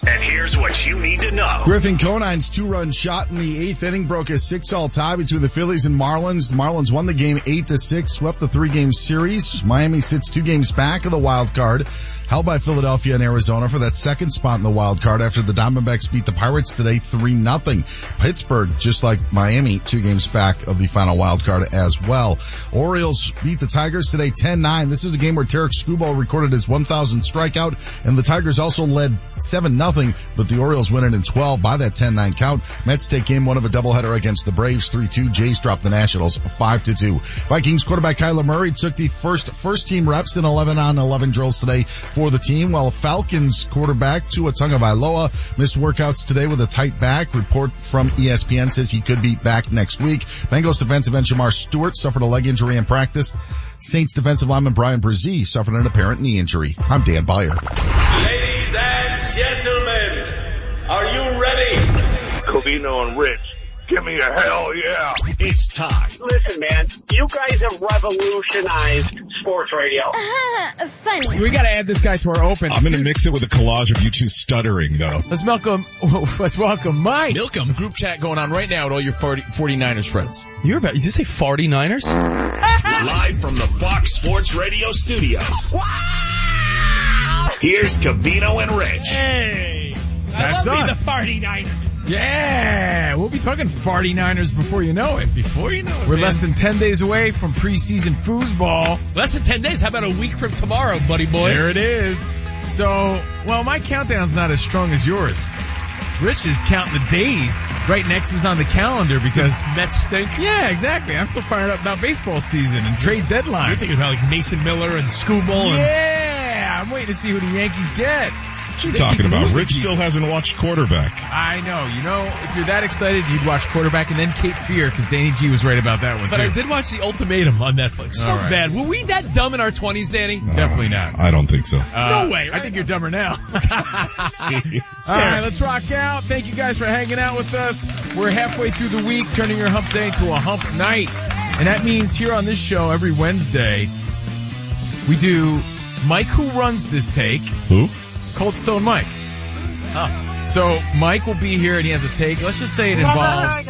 And here's what you need to know. Griffin Conine's two-run shot in the eighth inning broke a 6-all tie between the Phillies and Marlins. The Marlins won the game 8-6, swept the three-game series. Miami sits 2 games back of the wild card, held by Philadelphia and Arizona for that second spot in the wild card after the Diamondbacks beat the Pirates today 3-0. Pittsburgh, just like Miami, 2 games back of the final wild card as well. Orioles beat the Tigers today 10-9. This is a game where Tarek Skubal recorded his 1,000th strikeout, and the Tigers also led 7-0, but the Orioles win it in 12 by that 10-9 count. Mets take game 1 of a doubleheader against the Braves 3-2. Jays drop the Nationals 5-2. Vikings quarterback Kyler Murray took the first team reps in 11-on-11 drills today for the team, while Falcons quarterback Tua Tagovailoa missed workouts today with a tight back. Report from ESPN says he could be back next week. Bengals defensive end Jamar Stewart suffered a leg injury in practice. Saints defensive lineman Brian Brzee suffered an apparent knee injury. I'm Dan Beyer. Ladies and gentlemen, are you ready? Covino and Rich, give me a hell yeah. It's time. Listen, man, you guys have revolutionized sports radio. Funny. We gotta add this guy to our open. I'm gonna mix it with a collage of you two stuttering, though. Let's welcome Mike. Milcom. Group chat going on right now with all your 49ers friends. Did you say 49ers? Live from the Fox Sports Radio studios. Wow! Here's Covino and Rich. Hey! That's I love us. The 49ers. Yeah! We'll be talking 49ers before you know it. Before you know it, We're man. less than 10 days away from preseason foosball. Less than 10 days? How about a week from tomorrow, buddy boy? There it is. So, well, my countdown's not as strong as yours. Rich is counting the days. Right next is on the calendar because Mets stink. Yeah, exactly. I'm still fired up about baseball season and trade deadlines. You're thinking about like Mason Miller and Skubal. Yeah, I'm waiting to see who the Yankees get. What are you talking about? Rich still hasn't watched quarterback. I know. You know, if you're that excited, you'd watch quarterback and then Cape Fear because Danny G was right about that one But too. I did watch The Ultimatum on Netflix. So bad. Were we that dumb in our 20s, Danny? Definitely not. I don't think so. No way. Right? I think you're dumber now. All right, let's rock out. Thank you guys for hanging out with us. We're halfway through the week, turning your hump day into a hump night. And that means here on this show every Wednesday, we do Mike Who Runs This Take. Who? Cold Stone Mike. Oh. So Mike will be here and he has a take. Let's just say it involves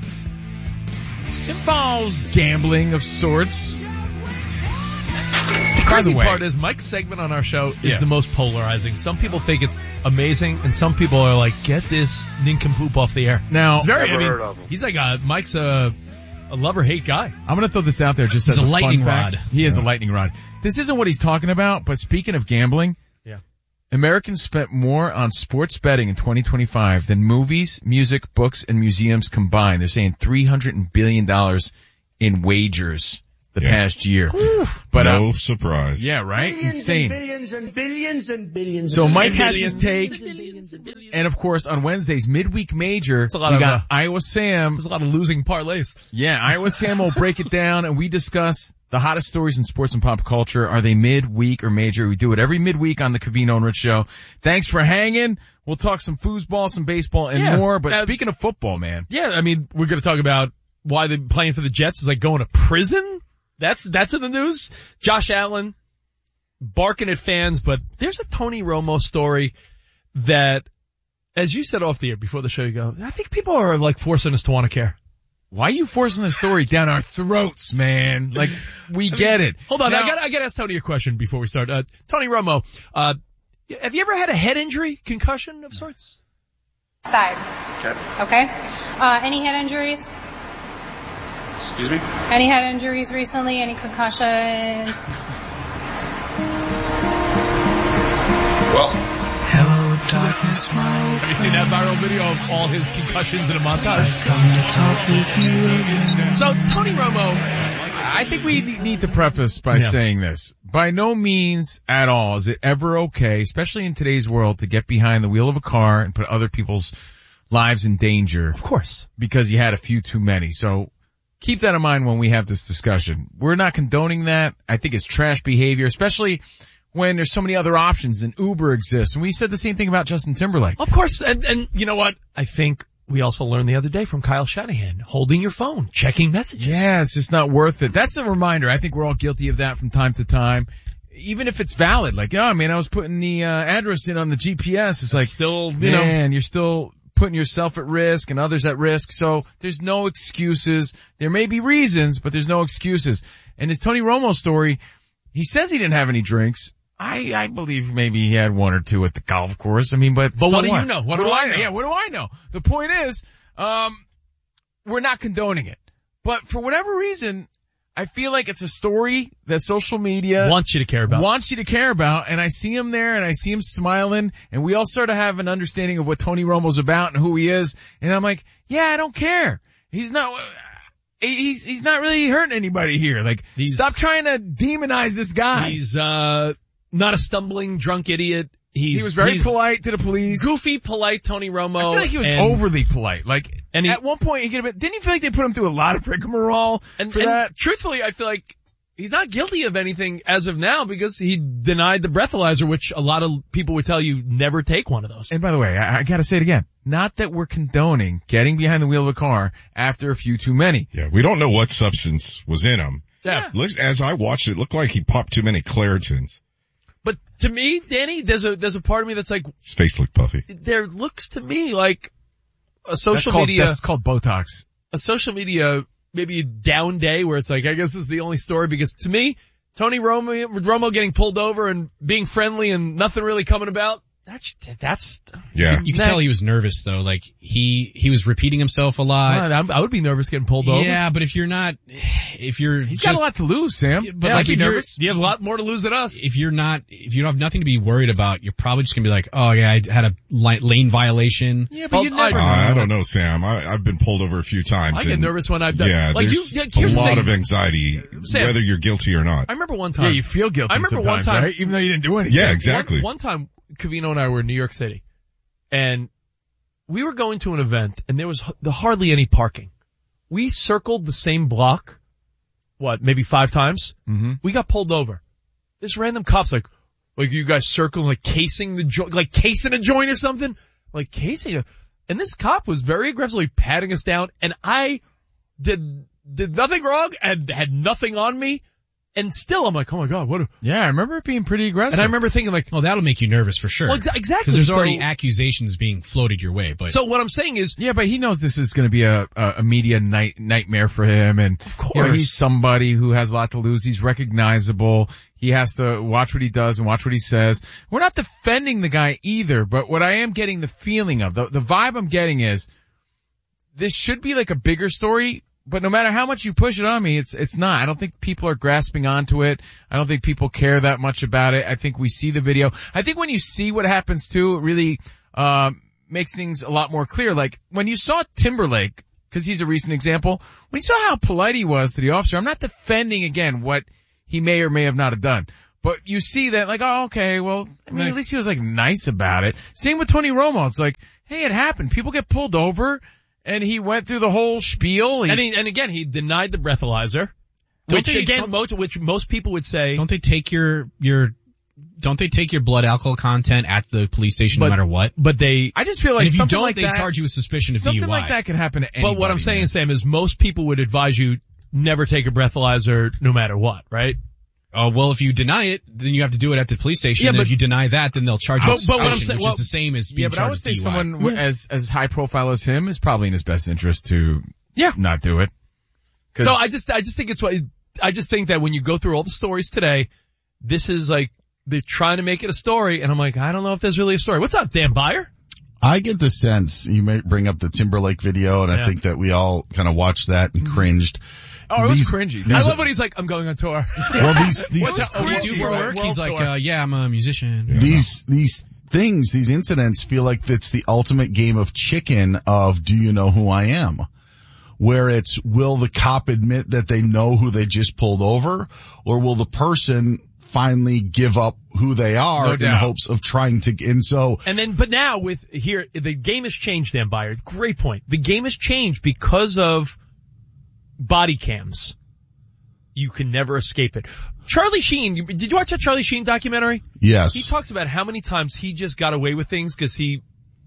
gambling of sorts. The crazy part is Mike's segment on our show is the most polarizing. Some people think it's amazing, and some people are like, "Get this nincompoop off the air." Now, it's very. Never I mean, heard of him. he's like Mike's a love-or-hate guy. I'm going to throw this out there just He's as a a lightning fun fact. rod. He is a lightning rod. This isn't what he's talking about, but speaking of gambling, Americans spent more on sports betting in 2025 than movies, music, books, and museums combined. They're saying $300 billion in wagers the past year. But no surprise. Yeah, right? Insane. Billions and billions and billions. So Mike has his take. And of course, on Wednesday's midweek major, we got Iowa Sam. There's a lot of losing parlays. Yeah, Iowa Sam will break it down and we discuss the hottest stories in sports and pop culture. Are they midweek or major? We do it every midweek on the Covino and Rich Show. Thanks for hanging. We'll talk some foosball, some baseball, and more. But speaking of football, man. Yeah, I mean, we're going to talk about why the playing for the Jets is like going to prison. That's in the news. Josh Allen barking at fans, but there's a Tony Romo story that, as you said off the air before the show, you go, I think people are like forcing us to want to care. Why are you forcing the story down our throats, man? Like, we get it. Hold on, now, I gotta ask Tony a question before we start. Tony Romo, have you ever had a head injury, concussion of sorts? Side. Okay. Any head injuries? Excuse me? Any head injuries recently? Any concussions? Well, Hello, darkness, my Have you seen that viral video of all his concussions in a montage? So, Tony Romo, I think we need to preface by saying this. By no means at all is it ever okay, especially in today's world, to get behind the wheel of a car and put other people's lives in danger. Of course. Because you had a few too many. So keep that in mind when we have this discussion. We're not condoning that. I think it's trash behavior, especially when there's so many other options and Uber exists. And we said the same thing about Justin Timberlake. Of course. And you know what? I think we also learned the other day from Kyle Shanahan, holding your phone, checking messages. Yeah, it's just not worth it. That's a reminder. I think we're all guilty of that from time to time. even if it's valid, like, oh man, I was putting the address in on the GPS. It's like, still, you're still putting yourself at risk and others at risk. So there's no excuses. There may be reasons, but there's no excuses. And his Tony Romo story, he says he didn't have any drinks. I believe maybe he had one or two at the golf course. I mean, but so what do you know? What do I know? Yeah, what do I know? The point is, we're not condoning it. But for whatever reason, I feel like it's a story that social media wants you to care about. And I see him there and I see him smiling and we all sort of have an understanding of what Tony Romo's about and who he is. And I'm like, yeah, I don't care. He's not really hurting anybody here. Like, stop trying to demonize this guy. He's, not a stumbling drunk idiot. He was very polite to the police. Goofy, polite Tony Romo. I feel like he was overly polite. Like, at one point he could have been, didn't you feel like they put him through a lot of rigmarole for that? Truthfully, I feel like he's not guilty of anything as of now because he denied the breathalyzer, which a lot of people would tell you never take one of those. And by the way, I gotta say it again. Not that we're condoning getting behind the wheel of a car after a few too many. Yeah, we don't know what substance was in him. Yeah. As I watched it looked like he popped too many Claritins. But to me, Danny, there's a part of me that's like, his face looked puffy. There looks to me like a social media. That's called Botox. A social media, maybe a down day where it's like, I guess this is the only story because to me, Tony Romo getting pulled over and being friendly and nothing really coming about. That's yeah. You can tell he was nervous though. Like he was repeating himself a lot. I would be nervous getting pulled over. Yeah, but if you're he's got a lot to lose, Sam. But like, if nervous, you have a lot more to lose than us. If you don't have nothing to be worried about, you're probably just gonna be like, oh yeah, I had a lane violation. Yeah, but you never know. I don't know, Sam. I've been pulled over a few times. I get nervous when I've done. Yeah, like there's a lot of anxiety, Sam, whether you're guilty or not. I remember one time. Yeah, you feel guilty. I remember one time, right? Even though you didn't do anything. Yeah, exactly. One time, Covino and I were in New York City, and we were going to an event, and there was hardly any parking. We circled the same block, maybe 5 times? Mm-hmm. We got pulled over. This random cop's like you guys circling, like casing the joint, like casing a joint or something? Like casing and this cop was very aggressively patting us down, and I did nothing wrong and had nothing on me. And still, I'm like, oh my God, what? Yeah, I remember it being pretty aggressive. And I remember thinking like, oh, that'll make you nervous for sure. Well, exactly. Because there's already accusations being floated your way. But so what I'm saying is, yeah, but he knows this is going to be a media nightmare for him, and of course, he's somebody who has a lot to lose. He's recognizable. He has to watch what he does and watch what he says. We're not defending the guy either, but what I am getting the feeling of, the vibe I'm getting is, this should be like a bigger story. But no matter how much you push it on me, it's not. I don't think people are grasping onto it. I don't think people care that much about it. I think we see the video. I think when you see what happens too, it really, makes things a lot more clear. Like, when you saw Timberlake, cause he's a recent example, when you saw how polite he was to the officer, I'm not defending again what he may or may have not have done. But you see that like, oh, okay, well, I mean, at least he was like nice about it. Same with Tony Romo. It's like, hey, it happened. People get pulled over. And he went through the whole spiel. And again, he denied the breathalyzer. Which most people would say. Don't they take your blood alcohol content at the police station no matter what? But I just feel like something like that. They charge you with suspicion of DUI. Something like that can happen to anybody. But what I'm saying, Sam, is most people would advise you never take a breathalyzer no matter what, right? Oh, well, if you deny it, then you have to do it at the police station. Yeah, and if you deny that, then they'll charge you with suspicion, which is the same as being charged with DUI. Yeah, but I would say someone as high profile as him is probably in his best interest to not do it. So I just think I just think that when you go through all the stories today, this is like, they're trying to make it a story, and I'm like, I don't know if there's really a story. What's up, Dan Byer? I get the sense, you may bring up the Timberlake video, and I think that we all kind of watched that and cringed. Oh, it was cringy. I love when he's like, I'm going on tour. Well, these what do you do for work? He's like, yeah, I'm a musician. Yeah. These incidents feel like it's the ultimate game of chicken of, do you know who I am? Where it's, will the cop admit that they know who they just pulled over? Or will the person finally give up who they are in hopes of trying to, but now the game has changed, Dan Byer. Great point. The game has changed because of body cams. You can never escape it. Charlie Sheen, did you watch that Charlie Sheen documentary? Yes. He talks about how many times he just got away with things because he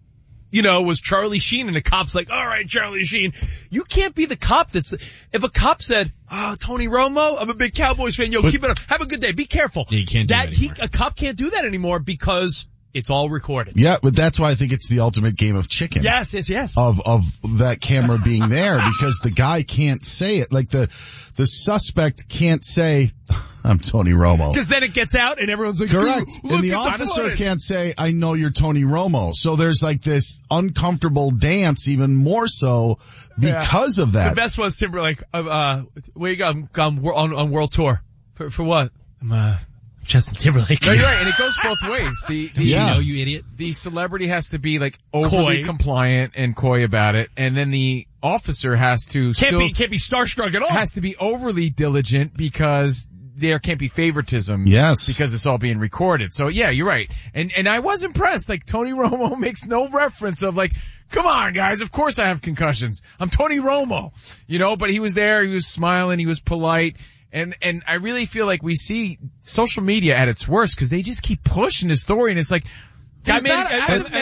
was Charlie Sheen, and the cop's like, all right, Charlie Sheen. You can't be the cop if a cop said, Tony Romo, I'm a big Cowboys fan, keep it up, have a good day, be careful. Yeah, you can't do that anymore. A cop can't do that anymore because it's all recorded. Yeah, but that's why I think it's the ultimate game of chicken. Yes. Of that camera being there, because the guy can't say it. Like the suspect can't say, I'm Tony Romo. Because then it gets out and everyone's like, correct. Look, and the officer can't say, I know you're Tony Romo. So there's like this uncomfortable dance, even more so because of that. The best was Timberlake, where you go? I'm on world tour. For what? I'm, Justin Timberlake. No, you're right, and it goes both ways. You idiot. The celebrity has to be like overly compliant and coy about it, and then the officer has to can't be starstruck at all. Has to be overly diligent because there can't be favoritism. Yes. Because it's all being recorded. So yeah, you're right. And I was impressed. Like Tony Romo makes no reference of like, come on guys, of course I have concussions. I'm Tony Romo. But he was there, he was smiling, he was polite. And I really feel like we see social media at its worst because they just keep pushing the story, and it's like, there's not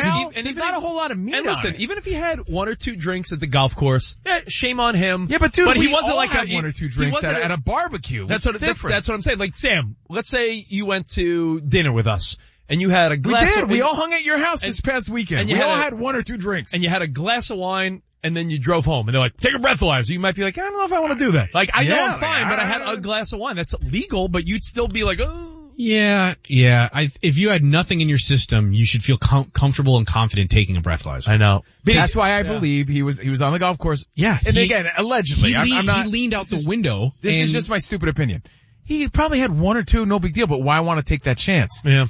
a whole lot of meat. And listen, on it. even if he had 1 or 2 drinks at the golf course, shame on him. Yeah, but dude, he wasn't like 1 or 2 drinks at a barbecue. That's what I'm saying. Like Sam, let's say you went to dinner with us and you had a glass. We all hung at your house this past weekend. And we all had 1 or 2 drinks, and you had a glass of wine. And then you drove home, and they're like, take a breathalyzer. You might be like, I don't know if I want to do that. Like, I know I'm fine, but I had a glass of wine. That's legal, but you'd still be like, oh. Yeah. If you had nothing in your system, you should feel comfortable and confident taking a breathalyzer. I know. That's why I believe he was on the golf course. Yeah. And again, allegedly. He leaned out the window. This is just my stupid opinion. He probably had 1 or 2, no big deal, but why want to take that chance? Yeah.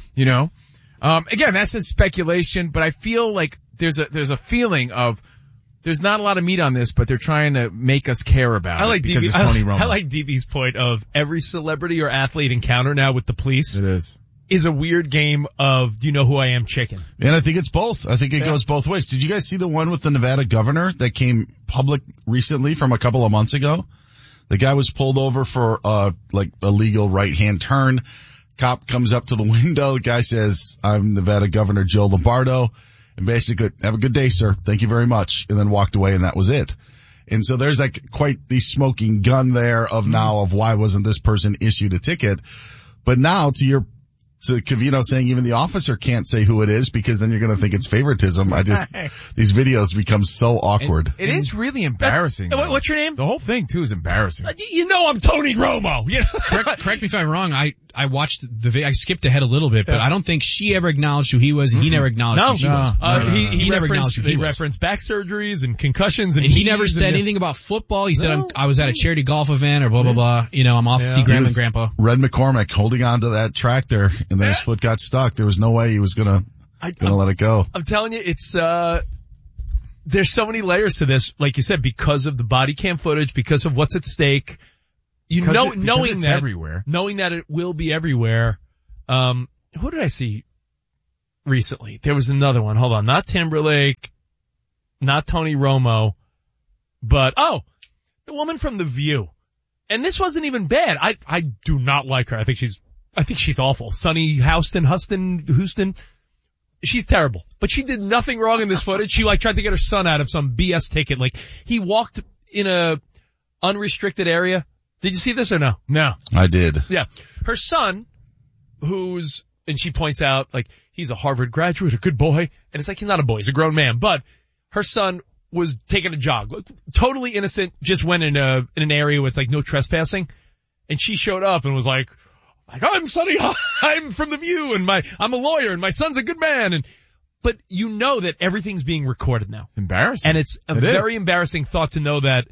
Again, that's just speculation, but I feel like there's a feeling of, there's not a lot of meat on this, but they're trying to make us care about it because it's Tony Romo. I like DB's point of every celebrity or athlete encounter now with the police. It is a weird game of, do you know who I am, chicken? And I think it's both. I think it goes both ways. Did you guys see the one with the Nevada governor that came public recently from a couple of months ago? The guy was pulled over for, illegal right-hand turn. Cop comes up to the window. The guy says, I'm Nevada Governor Joe Lombardo. And basically, have a good day, sir. Thank you very much. And then walked away, and that was it. And so there's like quite the smoking gun there of why wasn't this person issued a ticket. But now to Covino saying even the officer can't say who it is because then you're going to think it's favoritism. These videos become so awkward. It is really embarrassing. What's your name? The whole thing too is embarrassing. I'm Tony Romo. Correct me if I'm wrong. I watched the video. I skipped ahead a little bit, but I don't think she ever acknowledged who he was, and he never acknowledged who she was. He never acknowledged who he was. He referenced back surgeries and concussions, and he never said anything about football. He said, I was at a charity golf event or blah, blah, blah. I'm off to see Grandma and Grandpa. Red McCormick holding on to that tractor, and then his foot got stuck. There was no way he was gonna let it go. I'm telling you, it's, there's so many layers to this, like you said, because of the body cam footage, because of what's at stake. Knowing that it will be everywhere. Who did I see recently? There was another one. Hold on. Not Timberlake, not Tony Romo, but, the woman from The View. And this wasn't even bad. I do not like her. I think she's awful. Sunny Houston. She's terrible. But she did nothing wrong in this footage. She tried to get her son out of some BS ticket. He walked in a unrestricted area. Did you see this or no? No. I did. Yeah. Her son, and she points out, he's a Harvard graduate, a good boy. And it's he's not a boy, he's a grown man. But her son was taking a jog. Totally innocent, just went in an area where it's no trespassing. And she showed up and was like, I'm Sunny, I'm from The View, and I'm a lawyer, and my son's a good man. But that everything's being recorded now. It's embarrassing. And it's a very embarrassing thought to know that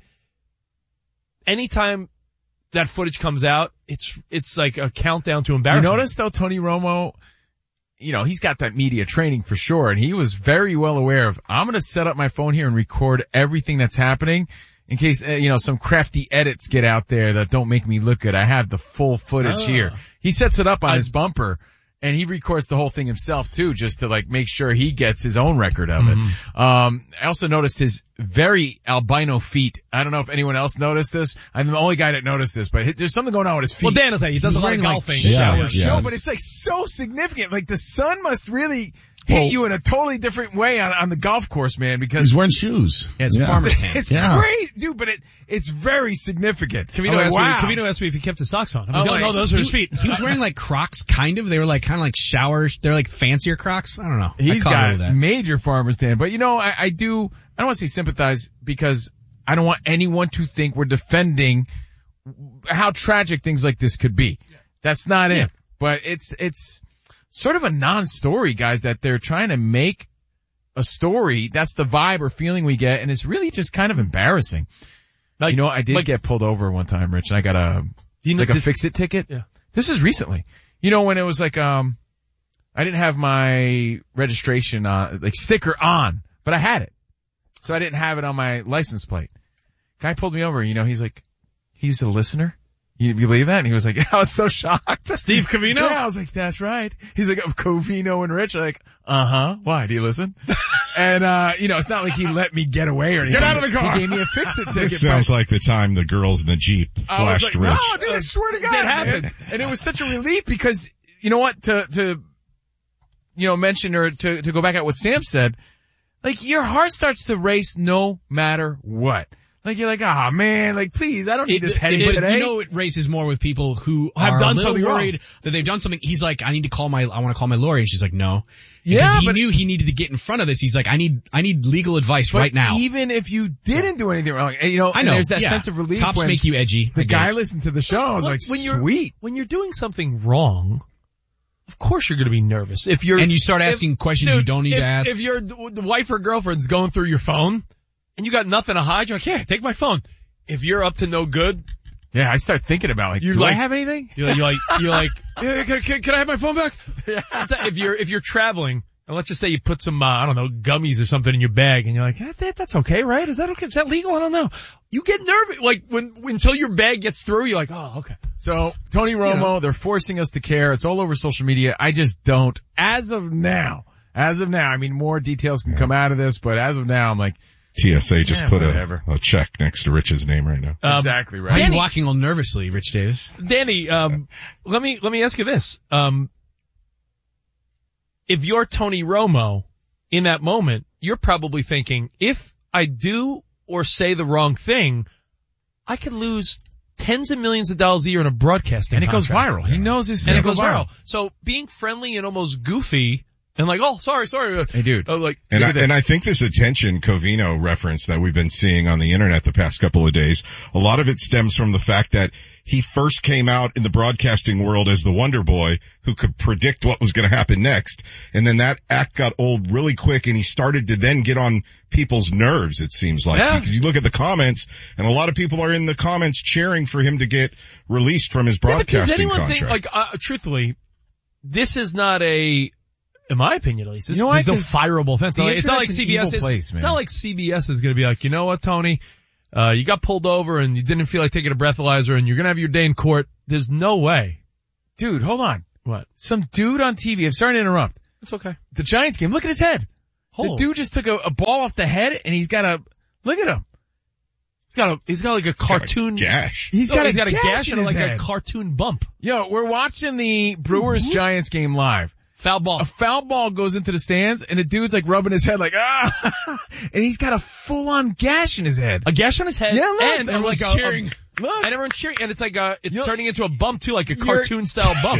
anytime that footage comes out, it's like a countdown to embarrassment. You notice though, Tony Romo, he's got that media training for sure, and he was very well aware of, I'm gonna set up my phone here and record everything that's happening in case, some crafty edits get out there that don't make me look good. I have the full footage here. He sets it up on his bumper. And he records the whole thing himself too, just to make sure he gets his own record of it. I also noticed his very albino feet. I don't know if anyone else noticed this. I'm the only guy that noticed this, but there's something going on with his feet. Well, Dan will tell you, he does a lot of golfing. No, but it's so significant. The sun must really hit you in a totally different way on the golf course, man, because he's wearing shoes. Yeah, it's farmer's tan. It's great, dude, but it's very significant. Cavino asked me if he kept his socks on. No, those are his feet. He was wearing like Crocs, kind of. They were like kind of like showers. They're like fancier Crocs. I don't know. He's got major farmer's tan, but I don't want to say sympathize because I don't want anyone to think we're defending how tragic things like this could be. That's not it. But it's sort of a non-story, guys, that they're trying to make a story. That's the vibe or feeling we get, and it's really just kind of embarrassing. I did get pulled over one time, Rich, and I got a fix-it ticket. Yeah. This is recently. When it was like, I didn't have my registration sticker on, but I had it. So I didn't have it on my license plate. Guy pulled me over, he's like, he's a listener? You believe that? And he was like, I was so shocked. Steve Covino? Yeah, I was like, that's right. He's like, of Covino and Rich. I'm like, why? Do you listen? And, it's not like he let me get away or anything. Get out of the car. He gave me a fix-it ticket. This sounds like the time the girls in the Jeep flashed Rich. No, dude, I swear to God. That happened. And it was such a relief because, you know what, to mention or to go back at what Sam said, like your heart starts to race no matter what. Like you're like, man, like please, I don't need this headache today. It races more with people who have done something worried that they've done something. He's like, I want to call my lawyer, and she's like, no. Yeah, because he knew he needed to get in front of this. He's like, I need legal advice right now. Even if you didn't do anything wrong, I know. There's that sense of relief. Cops make you edgy. The guy listened to the show. I was like, sweet. When you're doing something wrong, of course you're going to be nervous. And you start asking questions you don't need to ask. If the wife or girlfriend's going through your phone, and you got nothing to hide, you're like, yeah, take my phone. If you're up to no good. Yeah, I start thinking about do I have anything? You're like, yeah, can I have my phone back? Yeah. If you're traveling, and let's just say you put some, gummies or something in your bag, and you're like, that's okay, right? Is that okay? Is that legal? I don't know. You get nervous, like until your bag gets through, you're like, oh, okay. So, Tony Romo, they're forcing us to care. It's all over social media. I just don't. As of now, I mean, more details can come out of this, but as of now, I'm like, TSA just put a check next to Rich's name right now. Exactly right. Why are you walking all nervously, Rich Davis? Danny, let me ask you this. If you're Tony Romo in that moment, you're probably thinking, if I do or say the wrong thing, I could lose tens of millions of dollars a year in a broadcasting contract. And it goes viral. He knows this. And it goes viral. So being friendly and almost goofy and like, oh, sorry. Hey, dude. And I think this attention Covino reference that we've been seeing on the internet the past couple of days, a lot of it stems from the fact that he first came out in the broadcasting world as the Wonder Boy who could predict what was going to happen next. And then that act got old really quick and he started to then get on people's nerves, it seems like. Yeah. Because you look at the comments and a lot of people are in the comments cheering for him to get released from his broadcasting contract. Does anyone think, truthfully, this is not in my opinion, at least, there's no fireable offense. It's not like CBS. It's not like CBS is going to be like, you know what, Tony, you got pulled over and you didn't feel like taking a breathalyzer and you're going to have your day in court. There's no way. Dude, hold on. What? Some dude on TV. I'm sorry to interrupt. It's okay. The Giants game. Look at his head. The dude just took a ball off the head and he's got look at him. He's got like a cartoon gash. He's got a gash and like a cartoon bump. Yo, we're watching the Brewers Giants game live. Foul ball. A foul ball goes into the stands and the dude's like rubbing his head like, and he's got a full-on gash in his head. A gash on his head? Yeah, look. And everyone's like cheering. Look. And everyone's cheering. And it's like it's turning into a bump too, like a cartoon-style bump.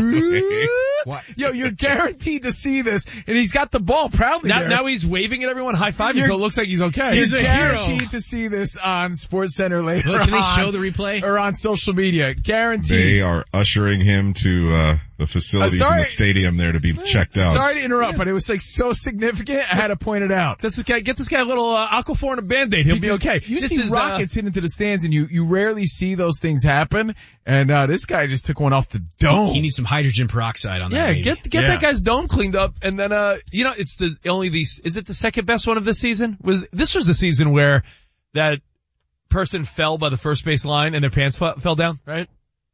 Yo, you're guaranteed to see this. And he's got the ball proudly there. Now he's waving at everyone, high-fiving, so it looks like he's okay. He's guaranteed to see this on SportsCenter later on. Can they show the replay? Or on social media. Guaranteed. They are ushering him to, the facilities in the stadium there to be checked out. Sorry to interrupt, but it was like so significant, I had to point it out. Get this guy a little Aquaphor and a Band-Aid. He'll be okay. You see rockets hit into the stands and you rarely see those things happen. And this guy just took one off the dome. He needs some hydrogen peroxide on that. Yeah, get that guy's dome cleaned up. And then, it's is it the second best one of this season? This was the season where that person fell by the first base line and their pants fell down, right?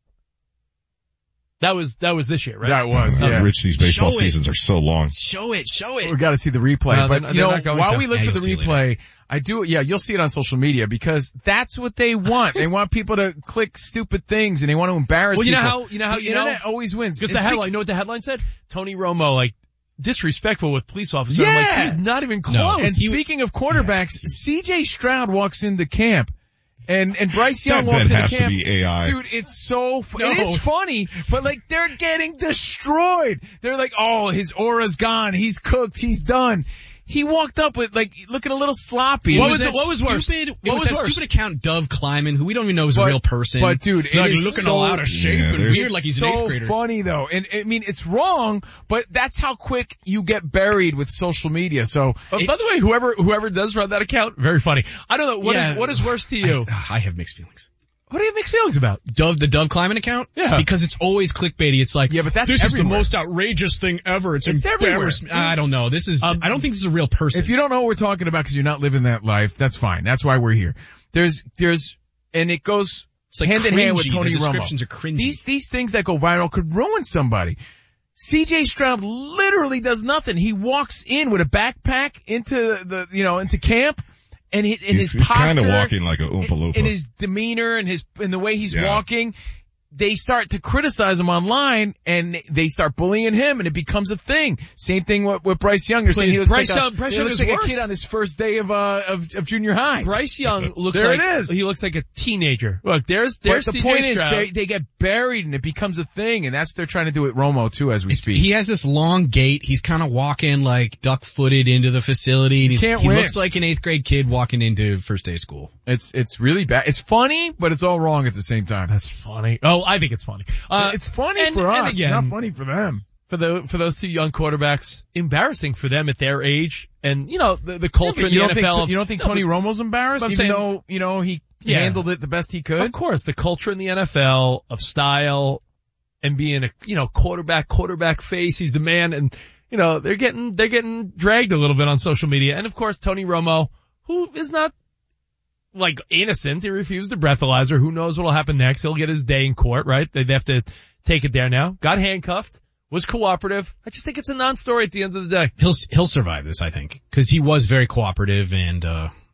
That was this year, right? That was, yeah. Rich, these baseball seasons are so long. Show it. We gotta see the replay. But while we look for the replay, you'll see it on social media because that's what they want. They want people to click stupid things and they want to embarrass people. You know how the internet always wins. Because the headline, you know what the headline said? Tony Romo, disrespectful with police officers. I'm like, he was not even close. No. And speaking of quarterbacks, C.J. Stroud walks into camp. And Bryce Young walks into camp. That has to be AI. Dude, it's so, it is funny, but like they're getting destroyed. They're like, oh, his aura's gone. He's cooked. He's done. He walked up with like looking a little sloppy. What was worse? It was that stupid account Dove Kleiman, who we don't even know is a real person. But dude, it like is looking so, all out of shape and weird, like he's an 8th grader. So funny though, and I mean it's wrong, but that's how quick you get buried with social media. So, by the way, whoever does run that account, very funny. I don't know what is worse to you. I have mixed feelings. What do you have mixed feelings about? The Dove Kleiman account? Yeah. Because it's always clickbaity. It's like, but that's this everywhere. is the most outrageous thing ever. It's embarrassing. I don't know. This is, I don't think this is a real person. If you don't know what we're talking about because you're not living that life, that's fine. That's why we're here. And it goes like hand in hand with Tony the Romo. descriptions are cringy. These things that go viral could ruin somebody. C.J. Stroud literally does nothing. He walks in with a backpack into camp. And his posture, kind of walking like a Oompa Loompa. In his demeanor and the way he's walking, they start to criticize him online and they start bullying him and it becomes a thing. Same thing with Bryce Young. They're saying he looks like a kid on his first day of junior high. Bryce Young looks he looks like a teenager. Look, there's but the CJ point Stroud. is they get buried and it becomes a thing, and that's what they're trying to do with Romo too as we speak. He has this long gait. He's kind of walking like duck-footed into the facility, and he looks like an 8th grade kid walking into first day of school. It's really bad. It's funny, but it's all wrong at the same time. That's funny. Oh, I think it's funny. It's funny for us. It's not funny for them. For those two young quarterbacks, embarrassing for them at their age, and the culture in the NFL. You don't think Tony Romo's embarrassed, even though he handled it the best he could? Of course, the culture in the NFL of style and being a quarterback face. He's the man, and they're getting dragged a little bit on social media. And of course, Tony Romo, who is not like innocent. He refused the breathalyzer. Who knows what'll happen next? He'll get his day in court, right? They'd have to take it there now. Got handcuffed. Was cooperative. I just think it's a non-story at the end of the day. He'll survive this, I think, because he was very cooperative and,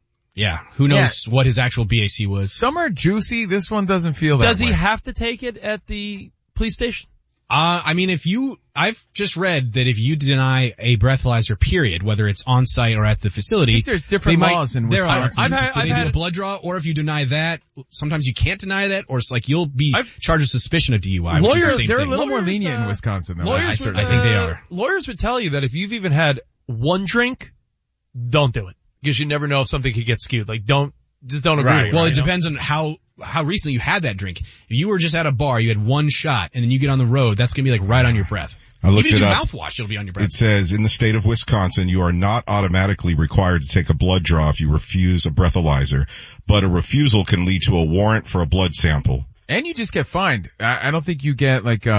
who knows what his actual BAC was. Some are juicy. This one doesn't feel that way. Does he have to take it at the police station? I mean, I've just read that if you deny a breathalyzer, period, whether it's on site or at the facility, I think there's different laws in Wisconsin. They do a blood draw, or if you deny that, sometimes you can't deny that, or it's like you'll be charged with suspicion of DUI. They're a little more lenient in Wisconsin, though. I think they are. Lawyers would tell you that if you've even had one drink, don't do it, because you never know if something could get skewed. Like, just don't agree. Right. Well, it depends on how recently you had that drink. If you were just at a bar, you had one shot, and then you get on the road, that's gonna be like right on your breath. I looked Even it if you up. mouthwash, it'll be on your breath. It says in the state of Wisconsin, you are not automatically required to take a blood draw if you refuse a breathalyzer, but a refusal can lead to a warrant for a blood sample. And you just get fined. I don't think you get like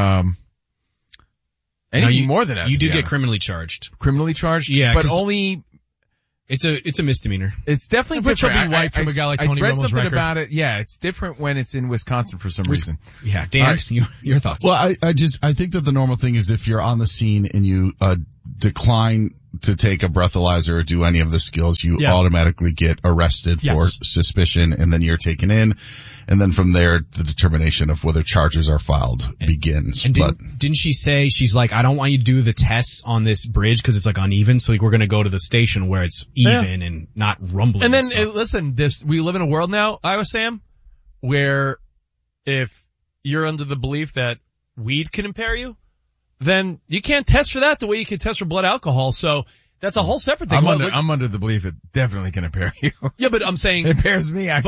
anything more than that. You do get criminally charged. Criminally charged? Yeah, but only. It's a misdemeanor. It's definitely different. Which will be white from a guy like Tony I read Romo's something record. about it. Yeah, it's different when it's in Wisconsin for some reason. Yeah, Dan, your thoughts? Well, I think that the normal thing is if you're on the scene and you decline to take a breathalyzer or do any of the skills, you automatically get arrested for suspicion, and then you're taken in, and then from there the determination of whether charges are filed begins. And didn't she say, she's like, I don't want you to do the tests on this bridge because it's like uneven, so we're going to go to the station where it's even and not rumbling. And then listen, we live in a world now, Iowa Sam, where if you're under the belief that weed can impair you, then you can't test for that the way you can test for blood alcohol. So that's a whole separate thing. I'm under the belief it definitely can impair you. Yeah, but I'm saying it impairs me.